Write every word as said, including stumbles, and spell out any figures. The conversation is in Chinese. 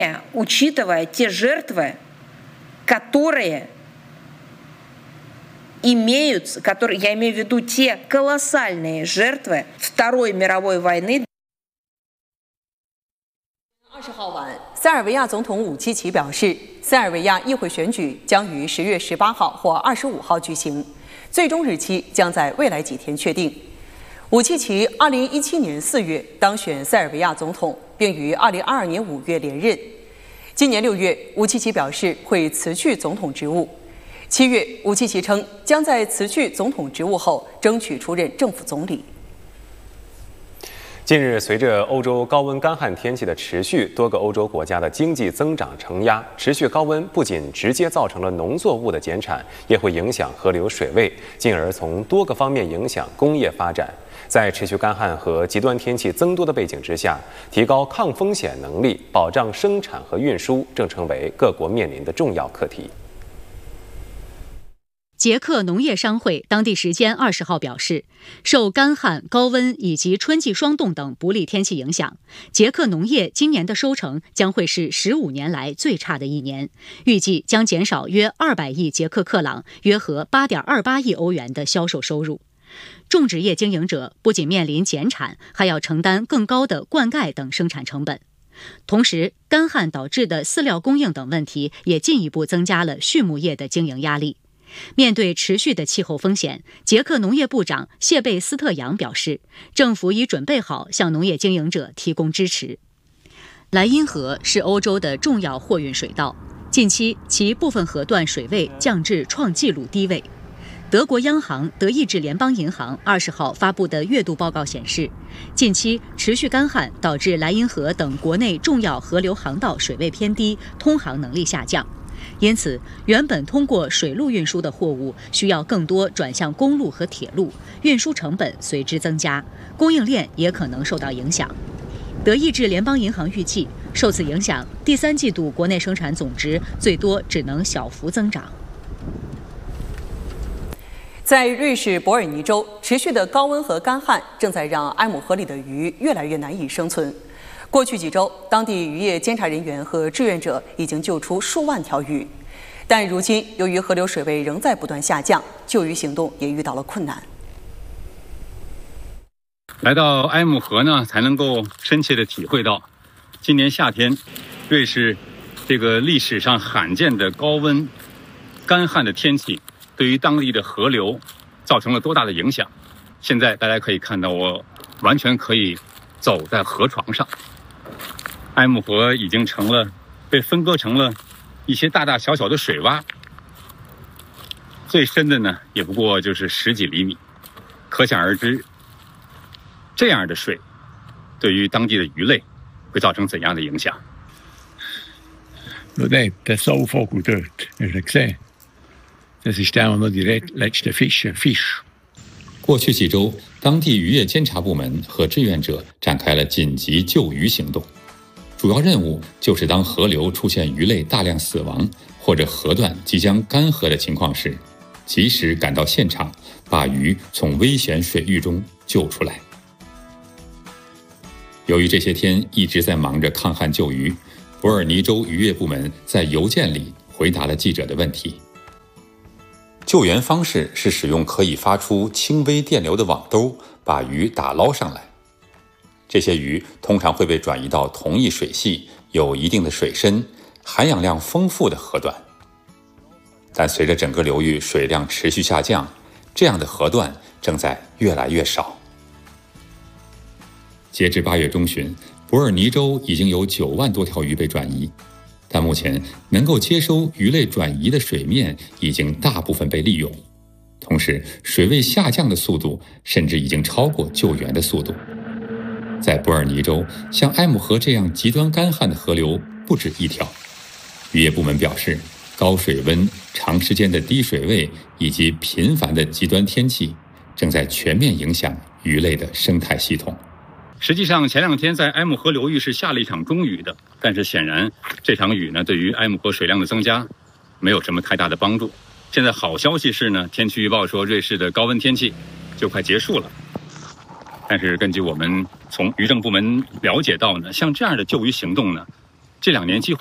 учитывая те жертвы, которые имеются, которые, я имею в виду те колоссальные жертвы Второй мировой войны。 二十号晚，塞尔维亚总统武契奇表示，塞尔维亚议会选举将于十月十八号或二十五号举行，最终日期将在未来几天确定。武契奇二零一七年四月当选塞尔维亚总统，并于二零二二年五月连任。今年六月，武契奇表示会辞去总统职务。七月，武契奇称将在辞去总统职务后争取出任政府总理。 近日，随着欧洲高温干旱天气的持续，多个欧洲国家的经济增长承压。持续高温不仅直接造成了农作物的减产，也会影响河流水位，进而从多个方面影响工业发展。在持续干旱和极端天气增多的背景之下，提高抗风险能力、保障生产和运输，正成为各国面临的重要课题。 捷克农业商会当地时间二十号表示，受干旱、高温以及春季霜冻等不利天气影响，捷克农业今年的收成将会是十五年来最差的一年，预计将减少约二百亿捷克克朗，约合八点二八亿欧元的销售收入。种植业经营者不仅面临减产，还要承担更高的灌溉等生产成本。同时，干旱导致的饲料供应等问题也进一步增加了畜牧业的经营压力。面对持续的气候风险，捷克农业部长谢贝斯特扬表示，政府已准备好向农业经营者提供支持。莱茵河是欧洲的重要货运水道，近期其部分河段水位降至创纪录低位。德国央行德意志联邦银行二十号发布的月度报告显示，近期持续干旱导致莱茵河等国内重要河流航道水位偏低，通航能力下降。因此，原本通过水路运输的货物需要更多转向公路和铁路，运输成本随之增加，供应链也可能受到影响。德意志联邦银行预计，受此影响，第三季度国内生产总值最多只能小幅增长。 在瑞士伯尔尼州，持续的高温和干旱正在让埃姆河里的鱼越来越难以生存。过去几周，当地渔业监察人员和志愿者已经救出数万条鱼，但如今由于河流水位仍在不断下降，救鱼行动也遇到了困难。 来到埃姆河呢，才能够深切地体会到，今年夏天，瑞士这个历史上罕见的高温、干旱的天气，对于当地的河流造成了多大的影响。现在大家可以看到，我完全可以走在河床上。埃姆河已经成了被分割成了一些大大小小的水洼，最深的呢也不过就是十几厘米，可想而知，这样的水对于当地的鱼类会造成怎样的影响。 Nur det, det är så folk dött, jag ska säga. Das ist der noch die letzte Fische, Fisch. 过去几周，当地渔业监察部门和志愿者展开了紧急救鱼行动。主要任务就是当河流出现鱼类大量死亡或者河段即将干涸的情况时，及时赶到现场，把鱼从危险水域中救出来。由于这些天一直在忙着抗旱救鱼，伯尔尼州渔业部门在邮件里回答了记者的问题。救援方式是使用可以发出轻微电流的网兜把鱼打捞上来。这些鱼通常会被转移到同一水系、有一定的水深、含氧量丰富的河段。但随着整个流域水量持续下降，这样的河段正在越来越少。截至八月中旬，伯尔尼州已经有九万多条鱼被转移，但目前能够接收鱼类转移的水面已经大部分被利用，同时水位下降的速度甚至已经超过救援的速度。在伯尔尼州，像埃姆河这样极端干旱的河流不止一条。渔业部门表示，高水温、长时间的低水位以及频繁的极端天气正在全面影响鱼类的生态系统。 实际上，前两天在埃姆河流域是下了一场中雨的，但是显然这场雨呢，对于埃姆河水量的增加没有什么太大的帮助。现在好消息是呢，天气预报说瑞士的高温天气就快结束了。但是根据我们从渔政部门了解到呢，像这样的救鱼行动呢， 这两年几乎